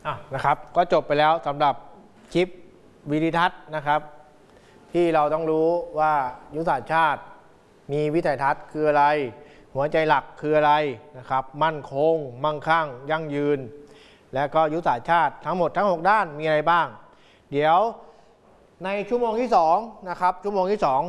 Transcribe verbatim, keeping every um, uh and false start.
อ่ะนะครับก็จบไปแล้วสำหรับคลิปวิดีทัศน์นะครับที่เราต้องรู้ว่ายุทธศาสตร์ชาติมีวิสัยทัศน์คืออะไรหัวใจหลักคืออะไรนะครับมั่นคงมั่งคั่งยั่งยืนและก็ยุทธศาสตร์ชาติทั้งหมดทั้งหกด้านมีอะไรบ้างเดี๋ยวในชั่วโมงที่สองนะครับชั่วโมงที่สอง